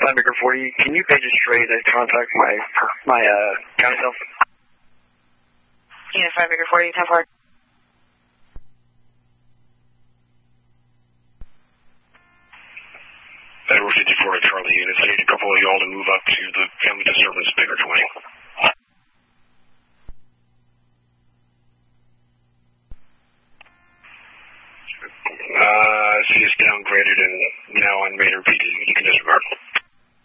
Baker 40, can you page a straight and contact my county self? Unit 5 Baker 40, 10 4. Edward 54 to Charlie units. I need a couple of y'all to move up to the family disturbance Baker 20. I see it's downgraded and now on Raider PD. You can disregard.